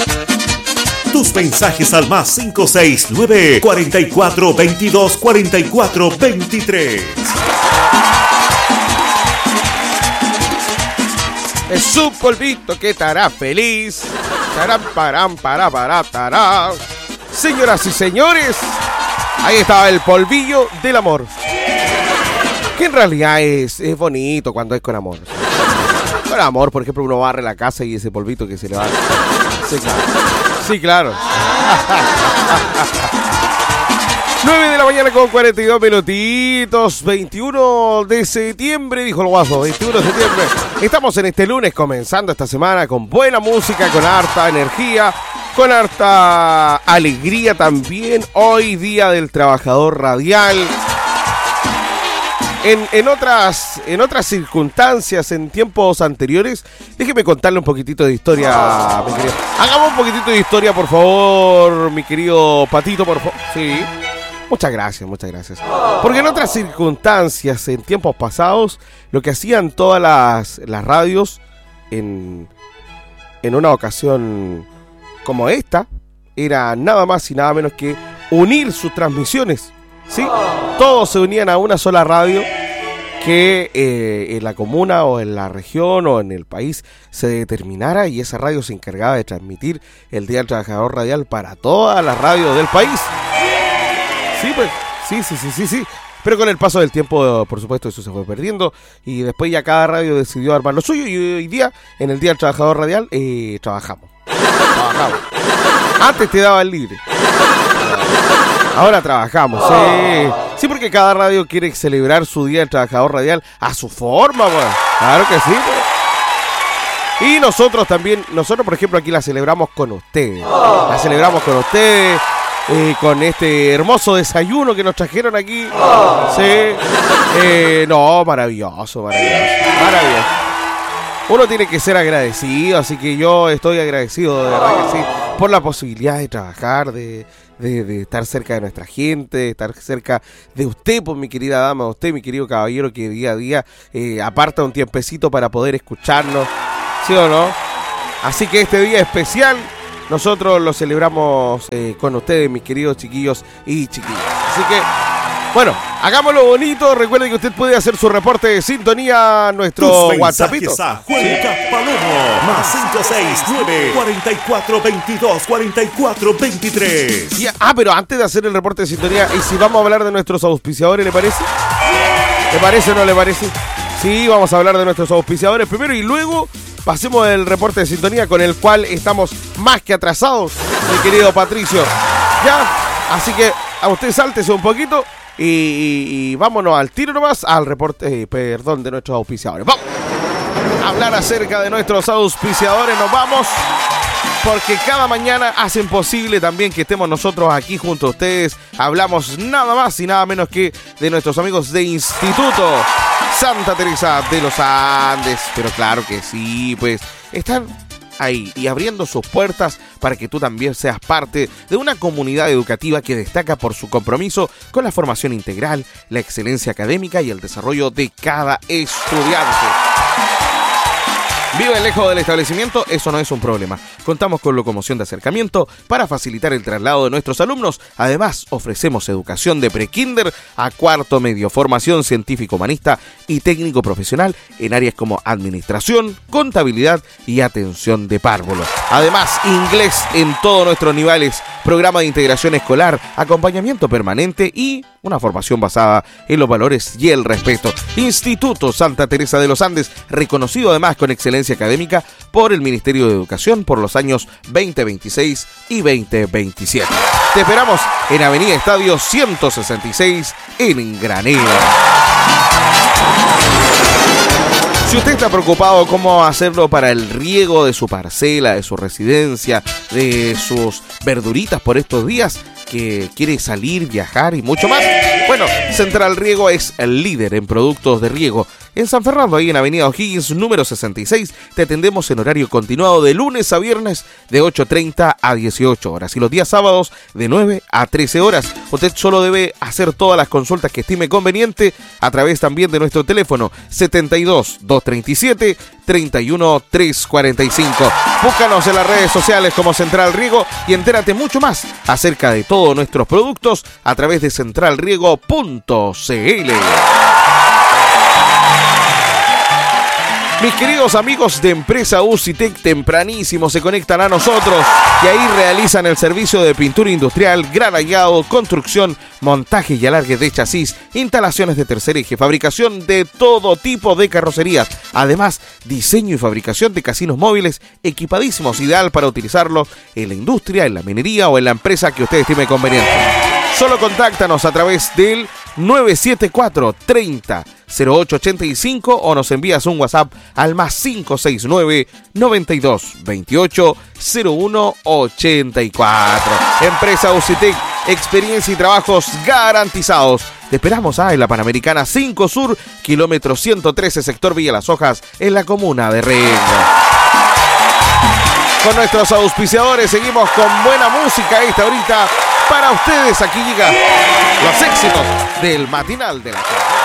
Tus mensajes al más 569 44 22 44 23. Es un polvito que te hará feliz. Tarán, parán, para, tará. Señoras y señores, ahí estaba el polvillo del amor. Que en realidad es bonito cuando es con amor. Con amor, por ejemplo, uno barre la casa y ese polvito que se le va. Sí, claro. Sí, claro. 9 de la mañana con 42 minutitos. 21 de septiembre, dijo el guaso. 21 de septiembre. Estamos en este lunes comenzando esta semana con buena música, con harta energía, con harta alegría también. Hoy día del trabajador radial. En otras circunstancias, en tiempos anteriores, déjeme contarle un poquitito de historia, mi querido. Hagamos un poquitito de historia, por favor, mi querido Patito, por favor. Sí. Muchas gracias. Porque en otras circunstancias, en tiempos pasados, lo que hacían todas las radios en una ocasión como esta, era nada más y nada menos que unir sus transmisiones. ¿Sí? Todos se unían a una sola radio que en la comuna o en la región o en el país se determinara, y esa radio se encargaba de transmitir el Día del Trabajador Radial para todas las radios del país. Sí, pues, sí. Pero con el paso del tiempo, por supuesto, eso se fue perdiendo, y después ya cada radio decidió armar lo suyo, y hoy día, en el Día del Trabajador Radial, trabajamos. Antes te daban libre. Ahora trabajamos, sí. Sí, porque cada radio quiere celebrar su Día del Trabajador Radial a su forma, pues. Claro que sí, pues. Y nosotros también, por ejemplo, aquí la celebramos con ustedes. La celebramos con ustedes, con este hermoso desayuno que nos trajeron aquí. Sí. No, maravilloso. Uno tiene que ser agradecido, así que yo estoy agradecido, de verdad que sí, por la posibilidad de trabajar, de estar cerca de nuestra gente, de estar cerca de usted, pues, mi querida dama, usted, mi querido caballero, que día a día aparta un tiempecito para poder escucharnos, ¿sí o no? Así que este día especial nosotros lo celebramos con ustedes, mis queridos chiquillos y chiquillas. Así que, bueno, hagámoslo bonito. Recuerden que usted puede hacer su reporte de sintonía a nuestro WhatsAppito. A Juan Palomo, más 569 44 22 44 23. Pero antes de hacer el reporte de sintonía, ¿y si vamos a hablar de nuestros auspiciadores, le parece? ¿Le parece o no le parece? Sí, vamos a hablar de nuestros auspiciadores primero y luego pasemos el reporte de sintonía, con el cual estamos más que atrasados, mi querido Patricio. ¿Ya? Así que a usted sáltese un poquito y vámonos al tiro nomás al reporte, de nuestros auspiciadores. Vamos a hablar acerca de nuestros auspiciadores, nos vamos, porque cada mañana hacen posible también que estemos nosotros aquí junto a ustedes. Hablamos nada más y nada menos que de nuestros amigos de Instituto Santa Teresa de los Andes. Pero claro que sí, pues están ahí y abriendo sus puertas para que tú también seas parte de una comunidad educativa que destaca por su compromiso con la formación integral, la excelencia académica y el desarrollo de cada estudiante. Vive lejos del establecimiento, eso no es un problema. Contamos con locomoción de acercamiento para facilitar el traslado de nuestros alumnos. Además, ofrecemos educación de pre-kinder a cuarto medio, formación científico-humanista y técnico profesional en áreas como administración, contabilidad y atención de párvulos. Además, inglés en todos nuestros niveles, programa de integración escolar, acompañamiento permanente y una formación basada en los valores y el respeto. Instituto Santa Teresa de los Andes, reconocido además con excelencia académica por el Ministerio de Educación por los años 2026 y 2027. Te esperamos en Avenida Estadio 166 en Granero. Si usted está preocupado cómo hacerlo para el riego de su parcela, de su residencia, de sus verduritas por estos días, que quiere salir, viajar y mucho más, bueno, Central Riego es el líder en productos de riego. en San Fernando, ahí en Avenida O'Higgins, número 66. Te atendemos en horario continuado de lunes a viernes de 8:30 a 18 horas y los días sábados de 9 a 13 horas. Usted solo debe hacer todas las consultas que estime conveniente a través también de nuestro teléfono 72 237 31 345. Búscanos en las redes sociales como Central Riego y entérate mucho más acerca de todos nuestros productos a través de centralriego.cl. Mis queridos amigos de Empresa UCITEC tempranísimo se conectan a nosotros y ahí realizan el servicio de pintura industrial, granallado, construcción, montaje y alargue de chasis, instalaciones de tercer eje, fabricación de todo tipo de carrocerías. Además, diseño y fabricación de casinos móviles equipadísimos, ideal para utilizarlo en la industria, en la minería o en la empresa que usted estime conveniente. Solo contáctanos a través del 974 30 0885 o nos envías un WhatsApp al más 569 92 28 01 84. Empresa UCITEC, experiencia y trabajos garantizados. Te esperamos en la Panamericana 5 Sur, kilómetro 113, sector Villa Las Hojas, en la comuna de Riego. Con nuestros auspiciadores seguimos con buena música esta ahorita para ustedes. Aquí llegan los éxitos del matinal de la tarde.